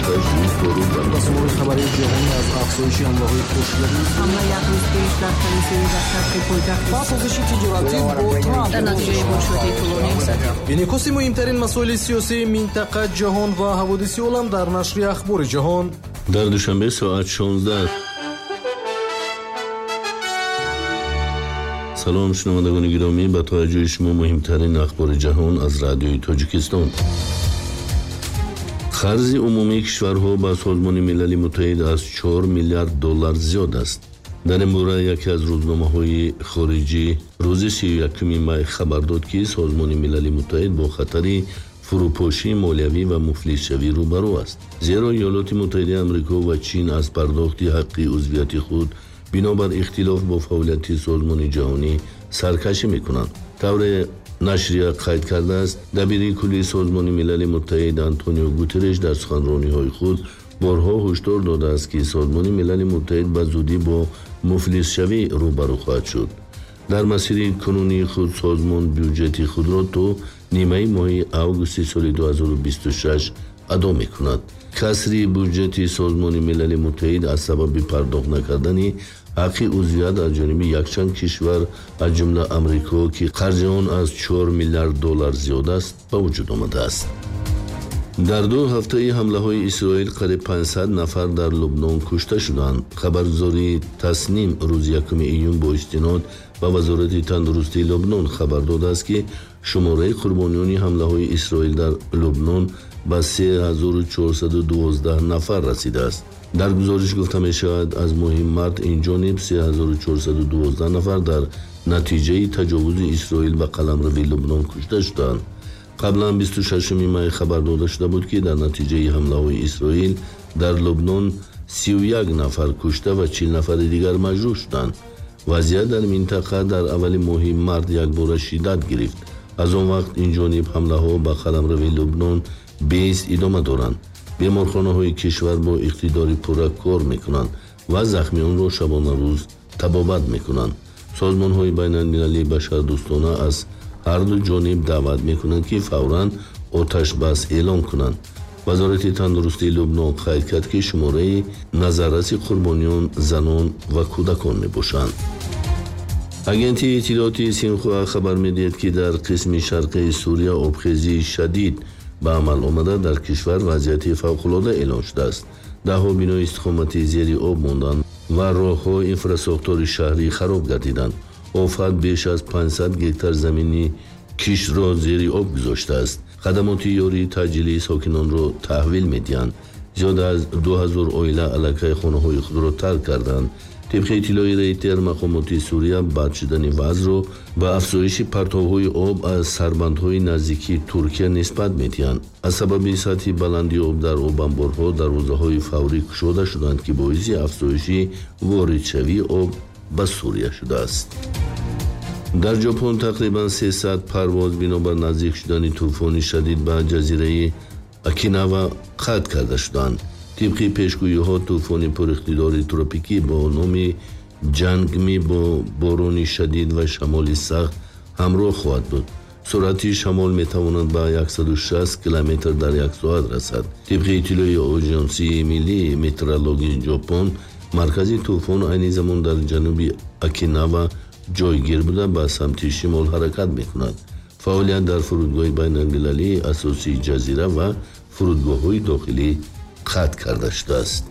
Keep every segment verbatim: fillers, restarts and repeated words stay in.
кашфи фурӯ расмои хабари ҷаҳонӣ аз афзоиши ҳамлаҳои кушадаӣ ҳамла як рӯз пеш дар калисои дар шарқи пойтахти ба созиши тиҷоратӣ бо Трамп дар натиҷаи бошоти тӯлонӣ инъикоси муҳимтарин масоили сиёсии минтақа ҷаҳон ва ҳаводиси олам дар нашри ахбори ҷаҳон дар душанбе соат шонздаҳ. салом шунавандагони гиромӣ, ба таваҷҷӯҳи шумо муҳимтарин ахбори ҷаҳон аз радиои Тоҷикистон. қарзи умумии кишварҳо ба Созмони милали муттаҳид аз чор миллиард доллар зиёд аст. дар ин бора яке аз рӯзномаҳои хориҷӣ рӯзи сию якуми май хабар дод, ки Созмони милали муттаҳид бо хатари фурӯпошии молиявӣ ва муфлисшавӣ рӯбарӯ аст. зеро Иёлоти Муттаҳидаи Амрико ва Чин аз пардохти ҳаққи узвияти худ бинобар ихтилоф бо фаъолияти Созмони ҷаҳонӣ саркашӣ мекунанд. тавре нашрия қайд кардааст, дабири кулли Созмони милали муттаҳид Антонио Гутереш дар суханрониҳои худ борҳо ҳушдор додааст, ки Созмони милали муттаҳид ба зудӣ бо муфлисшавӣ рӯбарӯ хоҳад шуд. дар масири кунунии худ созмон бюҷети худро то нимаи моҳи августи соли ду ҳазору бисту шаш адо мекунад. касри бюҷети Созмони милали муттаҳид аз сабаби пардохт накардани ҳаққи узвият аз ҷониби якчанд кишвар аз ҷумла Амрико, ки қарзи он аз чор миллиард доллар зиёд аст, ба вуҷуд омадааст. дар ду ҳафтаи ҳамлаҳои Исроил қариб панҷсад нафар дар Лубнон кушта шуданд. хабаргузории Тасним рӯзи якуми июн бо истинод ба вазорати тандурустии Лубнон хабар додааст, ки шумораи қурбониёни ҳамлаҳои Исроил дар Лубнон ба се ҳазору чорсаду дувоздаҳ нафар расидааст. дар гузориш гуфта мешавад, аз моҳи март инҷониб се ҳазору чорсаду дувоздаҳ нафар дар натиҷаи таҷовузи Исроил ба қаламрави Лубнон кушта шуданд. қаблан бисту шашуми май хабар дода шуда буд, ки дар натиҷаи ҳамлаҳои Исроил дар Лубнон сию як нафар кушта ва чил нафари дигар маҷрӯҳ шуданд. вазъият дар минтақа дар аввали моҳи март якбора шиддат гирифт. аз он вақт инҷониб ҳамлаҳо ба қаламрави Лубнон беист идома доранд. беморхонаҳои кишвар бо иқтидори пурра кор мекунанд ва захмиёнро шабонарӯз табобат мекунанд. созмонҳои байналмилалии башардӯстона аз ҳар ду ҷониб даъват мекунанд, ки фавран оташбас эълон кунанд. вазорати тандурустии Лубнон қайд кард, ки шумораи назарраси қурбониён занон ва кӯдакон мебошанд. агенти иттилоъоти Синхуа хабар медиҳад, ки дар қисми шарқии Сурия обхезии шадид ба амал омада дар кишвар вазъияти фавқулода эълон шудааст. даҳҳо бинои истиқоматӣ зери об монданд ва роҳҳо инфраструктури шаҳрӣ хароб гардиданд. офат беш аз панҷсад гектар замини киштро зери об гузоштааст. хадамоти ёрии таъҷилии сокинонро таҳвил медиҳанд. зиёда аз ду ҳазор оила аллакай хонаҳои худро тарк карданд. тибқи иттилои Рейтер, мақомоти Сурия бад шудани вазъро ба афзоиши партовҳои об аз сарбандҳои наздики Туркия нисбат медиҳанд. аз сабаби сатҳи баландии об дар обанборҳо дарвозаҳои фаврӣ кушода шуданд, ки боиси афзоиши воридшавии об ба Сурия шудааст. дар ҷопон тақрибан сесад парвоз бинобар наздик шудани тӯфони шадид ба ҷазираи Окинава қатъ карда шуданд. тибқи пешгӯиҳо тӯфони пуриқтидори тропикӣ бо номи ҷангми бо борони шадид ва шамоли сахт ҳамроҳ хоҳад буд. суръати шамол метавонад ба яксаду шаст километр дар як соат расад. тибқи иттилои Оҷонсии миллии метеорологии Ҷопон, маркази тӯфон айни замон дар ҷануби Окинава ҷойгир буда ба самти шимол ҳаракат мекунад. фаъолият дар фурудгоҳи байналмилалии асосии ҷазира ва фурудгоҳҳои дохилӣ қатъ карда шудааст.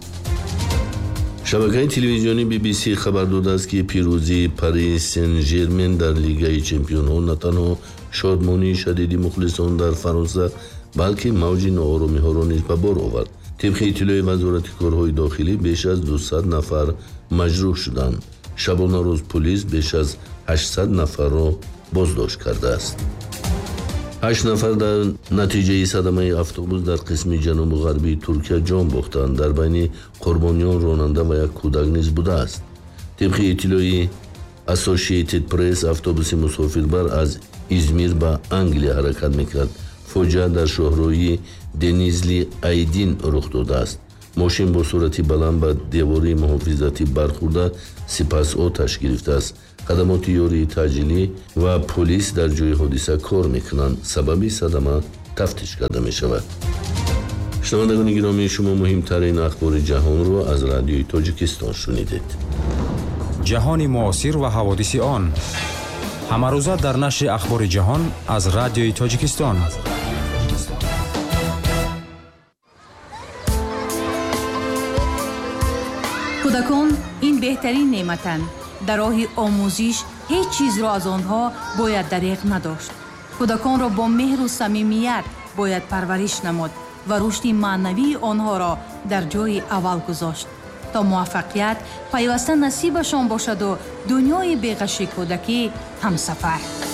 шабакаи телевизиони би би си хабар додааст, ки пирӯзии Пари Сен-Жермен дар Лигаи Чемпионҳо на танҳо шодмонии шадиди мухлисон дар Фаронса, балки мавҷи нооромиҳоро низ ба бор овард. тибқи иттилои вазорати корҳои дохилӣ беш аз дусад нафар маҷрӯҳ шуданд. шабонарӯз пулис беш аз ҳаштсад нафарро боздошт кардааст. ҳашт нафар дар натиҷаи садамаи автобус дар қисми ҷанубу ғарбии Туркия ҷон бохтанд. дар байни қурбониён ронанда ва як кӯдак низ будааст. тибқи иттилои Associated Press, автобуси мусофирбар аз Измир ба Англия ҳаракат мекард. фоҷиа дар шоҳроҳи Денизли Айдин рух додааст. мошин бо суръати баланд ба девори муҳофизатӣ бархӯрда, сипас оташ гирифтааст. хадамоти ёрии таъҷилӣ ва полис дар ҷои ҳодиса кор мекунанд. сабаби садама тафтиш карда мешавад. шунавандагони гиромӣ, шумо муҳимтарин ахбори ҷаҳонро аз радиои Тоҷикистон шунидед. ҷаҳони муосир ва ҳаводиси он. ҳамарӯза дар нашри ахбори ҷаҳон аз радиои Тоҷикистон. кӯдакон ин беҳтарин неъматанд. дар роҳи омӯзиш ҳеҷ чизро аз онҳо бояд дариғ надошт. кӯдаконро бо меҳру самимият бояд парвариш намуд ва рушди маънавии онҳоро дар ҷойи аввал гузошт, то муваффақият пайваста насибашон бошаду дунёи беғаши кӯдакӣ ҳамсафар.